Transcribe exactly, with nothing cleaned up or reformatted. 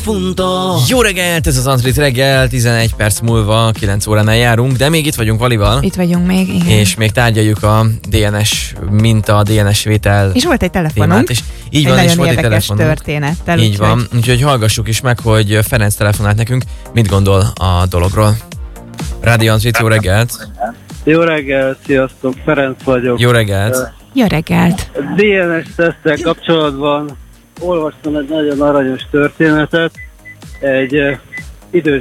fontos. Jó reggelt, ez az Antrit reggel, tizenegy perc múlva kilenc óránál járunk, de még itt vagyunk Valival. Itt vagyunk még, igen. És még tárgyaljuk a dé en es minta, a dé en es vétel. És volt egy telefonunk. Témát, és így egy van, és nagyon volt egy érdekes telefonunk. történettel. Így úgyhogy... van, úgyhogy hallgassuk is meg, hogy Ferenc telefonált nekünk, mit gondol a dologról. Rádió Antrit, jó reggelt! Jó reggelt, sziasztok, Ferenc vagyok. Jó reggelt! Jó reggelt! dé en es teszttel kapcsolatban olvastam egy nagyon aranyos történetet. Egy uh, idős